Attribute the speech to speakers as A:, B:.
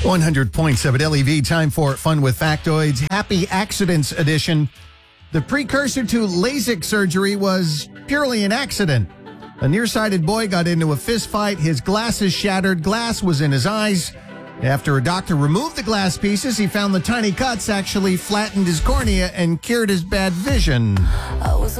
A: 100.7 LEV, time for Fun with Factoids. Happy Accidents Edition. The precursor to LASIK surgery was purely an accident. A nearsighted boy got into a fist fight. His glasses shattered. Glass was in his eyes. After a doctor removed the glass pieces, he found the tiny cuts actually flattened his cornea and cured his bad vision.